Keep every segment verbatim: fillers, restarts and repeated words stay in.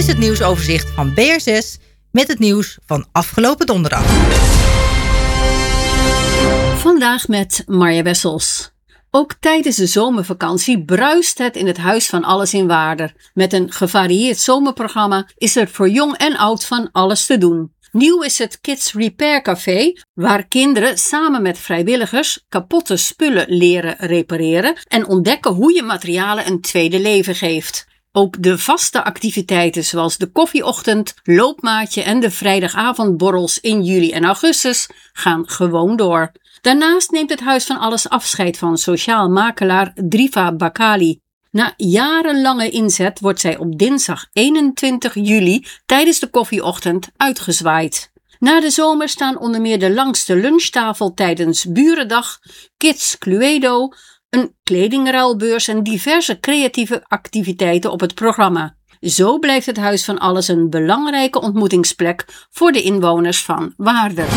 is het nieuwsoverzicht van B R zes met het nieuws van afgelopen donderdag. Vandaag met Marja Wessels. Ook tijdens de zomervakantie bruist het in het Huis van Alles in Waarder. Met een gevarieerd zomerprogramma is er voor jong en oud van alles te doen. Nieuw is het Kids Repair Café, waar kinderen samen met vrijwilligers kapotte spullen leren repareren en ontdekken hoe je materialen een tweede leven geeft. Ook de vaste activiteiten zoals de koffieochtend, loopmaatje en de vrijdagavondborrels in juli en augustus gaan gewoon door. Daarnaast neemt het Huis van Alles afscheid van sociaal makelaar Driva Bakali. Na jarenlange inzet wordt zij op dinsdag eenentwintig juli tijdens de koffieochtend uitgezwaaid. Na de zomer staan onder meer de langste lunchtafel tijdens Burendag, Kids Cluedo, een kledingruilbeurs en diverse creatieve activiteiten op het programma. Zo blijft het Huis van Alles een belangrijke ontmoetingsplek voor de inwoners van Waarder.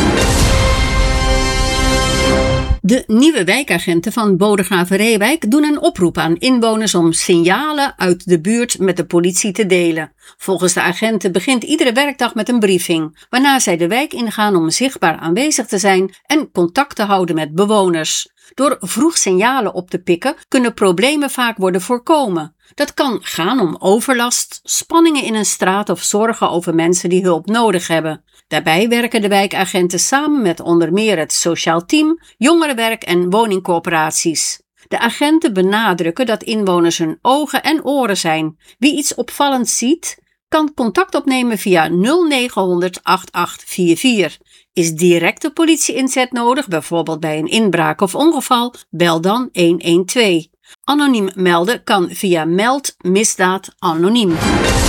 De nieuwe wijkagenten van Bodegraven-Reewijk doen een oproep aan inwoners om signalen uit de buurt met de politie te delen. Volgens de agenten begint iedere werkdag met een briefing, waarna zij de wijk ingaan om zichtbaar aanwezig te zijn en contact te houden met bewoners. Door vroeg signalen op te pikken kunnen problemen vaak worden voorkomen. Dat kan gaan om overlast, spanningen in een straat of zorgen over mensen die hulp nodig hebben. Daarbij werken de wijkagenten samen met onder meer het sociaal team, jongerenwerk en woningcorporaties. De agenten benadrukken dat inwoners hun ogen en oren zijn. Wie iets opvallends ziet, kan contact opnemen via nul negen honderd achtentachtig vierenveertig. Is directe politie-inzet nodig, bijvoorbeeld bij een inbraak of ongeval, bel dan honderdtwaalf. Anoniem melden kan via Meld Misdaad Anoniem.